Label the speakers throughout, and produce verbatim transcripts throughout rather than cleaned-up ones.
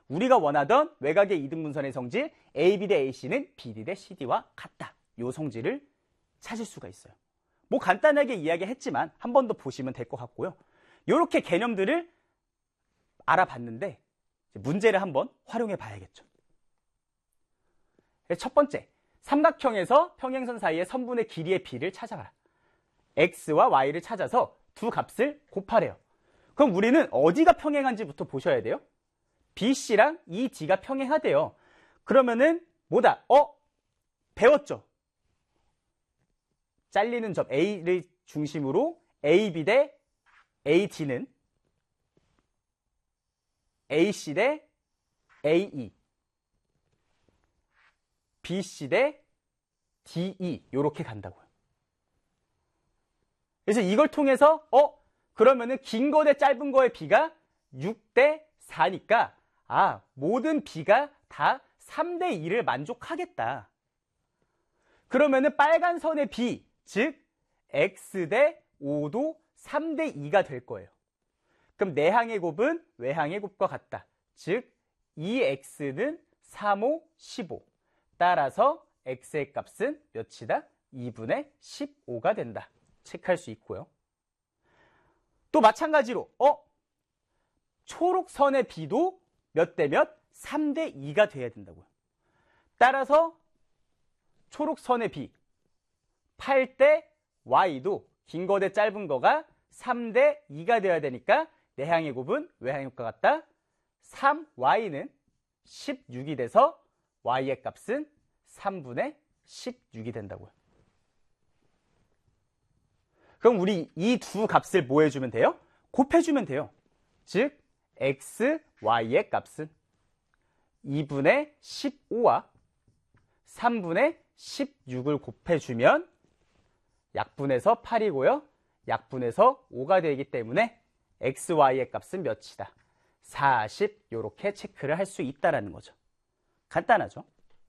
Speaker 1: 우리가 원하던 외곽의 이등분선의 성질 에이비 대 에이씨는 비디 대 씨디와 같다. 이 성질을 찾을 수가 있어요. 뭐 간단하게 이야기했지만 한 번 더 보시면 될 것 같고요. 이렇게 개념들을 알아봤는데 문제를 한번 활용해 봐야겠죠. 첫 번째, 삼각형에서 평행선 사이의 선분의 길이의 비를 찾아봐라. x와 y를 찾아서 두 값을 곱하래요. 그럼 우리는 어디가 평행한지부터 보셔야 돼요. 비씨랑 이디가 평행하대요. 그러면은 뭐다? 어? 배웠죠? 잘리는 점 A를 중심으로 에이비 대 에이디는 에이씨 대 에이이, 비씨 대 디이 이렇게 간다고요. 그래서 이걸 통해서 어? 그러면은 긴 거 대 짧은 거의 비가 육 대 사니까 아, 모든 비가 다 삼 대 이를 만족하겠다. 그러면은 빨간 선의 비, 즉 x 대 오도 삼 대 이가 될 거예요. 그럼 내항의 곱은 외항의 곱과 같다. 즉 이 엑스는 삼, 오, 십오. 따라서 x의 값은 몇이다? 이분의 십오가 된다. 체크할 수 있고요. 또 마찬가지로 어? 초록선의 비도 몇 대 몇? 삼 대 이가 돼야 된다고요. 따라서 초록선의 비 팔 대 y도 긴 거 대 짧은 거가 삼 대 이가 돼야 되니까 내항의 곱은 외항의 곱과 같다. 삼 와이는 십육이 돼서 y의 값은 삼분의 십육이 된다고요. 그럼 우리 이 두 값을 뭐 해주면 돼요? 곱해주면 돼요. 즉 x, y의 값은 이분의 십오와 삼분의 십육을 곱해주면 약분해서 팔이고요. 약분해서 오가 되기 때문에 x, y의 값은 몇이다? 사십 이렇게 체크를 할 수 있다는 거죠. 간단하죠?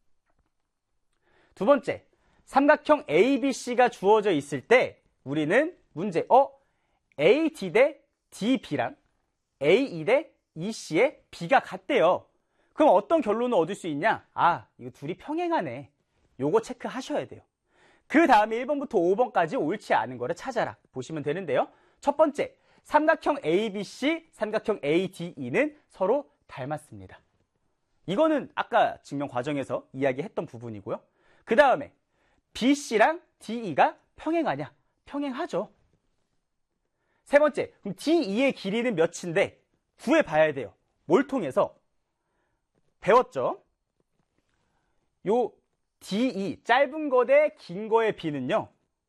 Speaker 1: 두 번째, 삼각형 에이비씨가 주어져 있을 때 우리는 문제 어? 에이디 대 디비랑 에이이 대 이씨의 비가 같대요. 그럼 어떤 결론을 얻을 수 있냐? 아, 이거 둘이 평행하네. 요거 체크하셔야 돼요. 그 다음에 일 번부터 오 번까지 옳지 않은 거를 찾아라. 보시면 되는데요. 첫 번째, 삼각형 에이비씨, 삼각형 에이디이는 서로 닮았습니다. 이거는 아까 증명 과정에서 이야기했던 부분이고요. 그 다음에 비씨랑 디이가 평행하냐? 평행하죠. 세 번째, 그럼 디이의 길이는 몇인데 구해봐야 돼요. 뭘 통해서? 배웠죠? 요 디이, 짧은 거 대 긴 거의 비는요.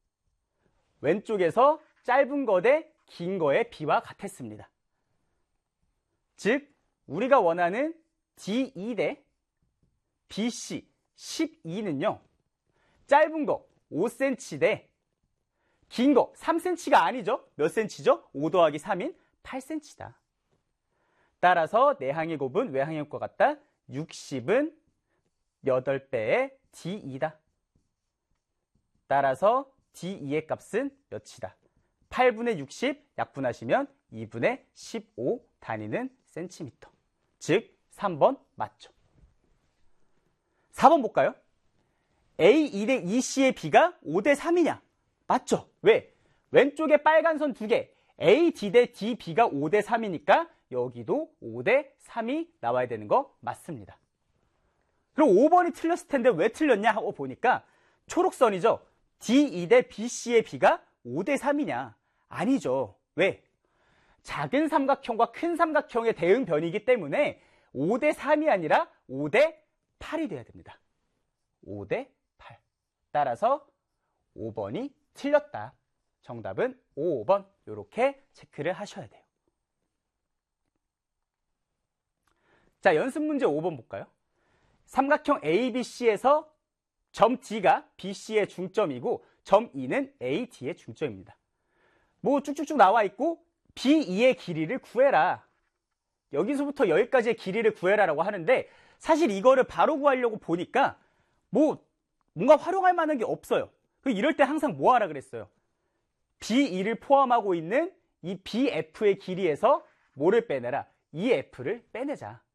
Speaker 1: 왼쪽에서 짧은 거 대 긴 거의 비와 같았습니다. 즉, 우리가 원하는 디이 대 비씨 십이는요. 짧은 거 오 센티미터 대 긴 거 삼 센티미터가 아니죠. 몇 센티죠? 오 더하기 삼인 팔 센티미터다. 따라서 내항의 곱은 외항의 곱과 같다. 육십은 여덟 배의 디이다. 따라서 디이의 값은 몇이다? 팔분의 육십 약분하시면 이분의 십오 단위는 센티미터. 즉 삼 번 맞죠. 사 번 볼까요? 에이이 대 이씨의 비가 오 대 삼이냐? 맞죠? 왜? 왼쪽에 빨간 선 두 개, 에이디 대 디비가 오 대 삼이니까 여기도 오 대 삼이 나와야 되는 거 맞습니다. 그럼 오 번이 틀렸을 텐데 왜 틀렸냐 하고 보니까 초록선이죠. 디이 대 비씨의 비가 오 대 삼이냐? 아니죠. 왜? 작은 삼각형과 큰 삼각형의 대응변이기 때문에 오 대 삼이 아니라 오 대 팔이 돼야 됩니다. 오 대 팔. 따라서 오 번이 틀렸다. 정답은 오 번. 이렇게 체크를 하셔야 돼요. 자, 연습 문제 오 번 볼까요? 삼각형 에이비씨에서 점 D가 비씨의 중점이고 점 E는 에이디의 중점입니다. 뭐 쭉쭉쭉 나와 있고 비이의 길이를 구해라. 여기서부터 여기까지의 길이를 구해라라고 하는데 사실 이거를 바로 구하려고 보니까 뭐 뭔가 활용할 만한 게 없어요. 이럴 때 항상 뭐 하라 그랬어요? 비이를 포함하고 있는 이 비에프의 길이에서 뭐를 빼내라? 이에프를 빼내자.